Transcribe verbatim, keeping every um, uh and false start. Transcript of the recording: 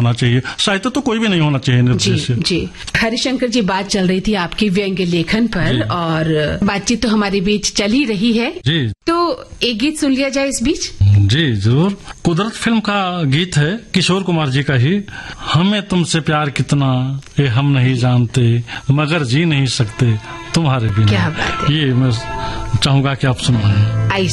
होना चाहिए। साहित्य तो कोई भी नहीं होना चाहिए निर्देश। जी, जी। हरिशंकर जी, बात चल रही थी आपकी व्यंग्य लेखन पर और बातचीत तो हमारे बीच चल ही रही है जी। तो एक गीत सुन लिया जाए इस बीच। जी जरूर। कुदरत फिल्म का गीत है, किशोर कुमार जी का ही। हमें तुमसे प्यार कितना ये हम नहीं जानते, मगर जी नहीं सकते तुम्हारे बिना। क्या बात है। ये मैं चाहूंगा कि आप सुनवाएं। आई